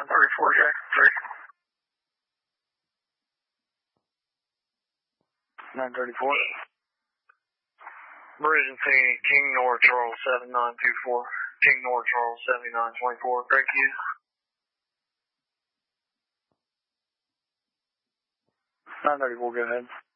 34 Jackson 3. 934. Emergency King North Charles 7924. King North Charles 7924. Thank you. 934, go ahead.